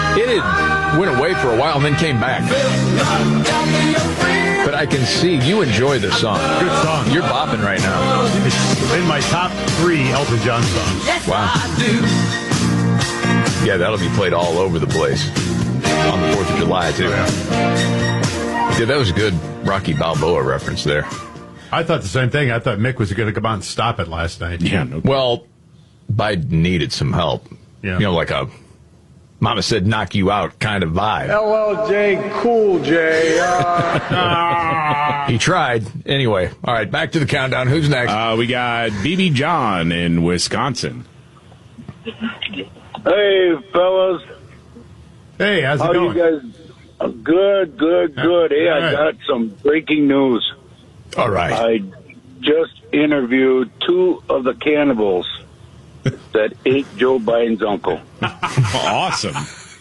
It had went away for a while and then came back. But I can see you enjoy this song. Good song. You're bopping right now. It's in my top 3 Elton John songs. Wow. Yeah, that'll be played all over the place on the 4th of July, too. Yeah, that was a good Rocky Balboa reference there. I thought the same thing. I thought Mick was going to come out and stop it last night. Yeah. No. Well, Biden needed some help. Yeah. You know, like a Mama said knock you out kind of vibe. LLJ Cool J. He tried. Anyway, all right, back to the countdown. Who's next? We got BB John in Wisconsin. Hey, fellas. Hey, how's it How going? you guys? Good. Hey, All right. I got some breaking news. All right. I just interviewed 2 of the cannibals that ate Joe Biden's uncle. Awesome.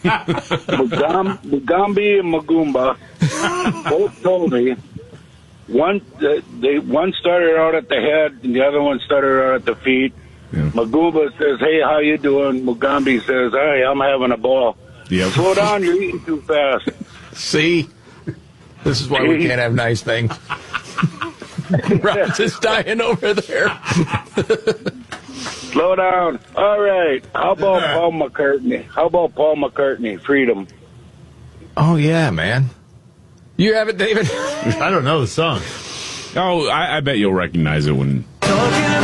Mugambi and Magumba both told me one started out at the head and the other one started out at the feet. Yeah. Magumba says, "Hey, how you doing?" Mugambi says, "Hey, I'm having a ball." Yep. Slow down, you're eating too fast. See? This is why we can't have nice things. Rouse is dying over there. Slow down. All right. How about Paul McCartney? Freedom. Oh, yeah, man. You have it, David? I don't know the song. Oh, I bet you'll recognize it when